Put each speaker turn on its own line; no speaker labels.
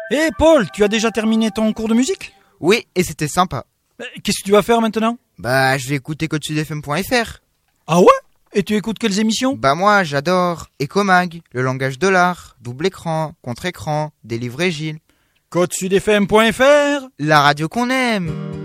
Hé Paul, tu as déjà terminé ton cours de musique ?
Oui, et c'était sympa.
Qu'est-ce que tu vas faire maintenant ?
Je vais écouter codesudfm.fr.
Ah ouais ? Et tu écoutes quelles émissions ?
Moi, j'adore Ecomag, le langage de l'art, double écran, contre-écran, Délivrer Gilles.
codesudfm.fr,
la radio qu'on aime.